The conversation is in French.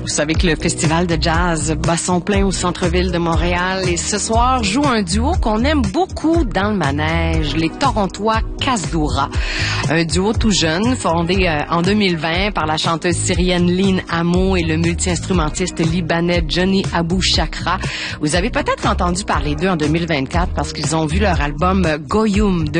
Vous savez que le festival de jazz bat son plein au centre-ville de Montréal et ce soir joue un duo qu'on aime beaucoup dans le manège, les Torontois Kasdoura. Un duo tout jeune, fondé en 2020 par la chanteuse syrienne Lynn Amo et le multi-instrumentiste libanais Johnny Abou Chakra. Vous avez peut-être entendu parler d'eux en 2024 parce qu'ils ont vu leur album Goyum de